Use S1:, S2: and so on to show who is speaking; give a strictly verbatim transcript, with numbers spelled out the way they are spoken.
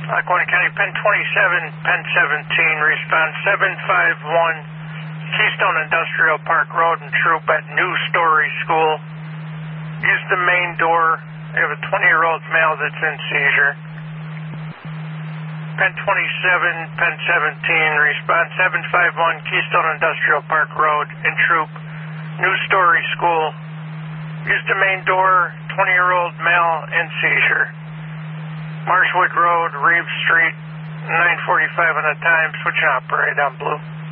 S1: Lackawanna County, Pen twenty-seven, Pen seventeen, respond seven five one, Keystone Industrial Park Road and Troop at New Story School. Use the main door. We have a twenty-year-old male that's in seizure. Pen twenty-seven, Pen seventeen, respond seven five one, Keystone Industrial Park Road and Troop, New Story School. Use the main door, twenty-year-old male in seizure. Marshwood Road, Reeves Street, nine forty-five on the time, switching operator on blue.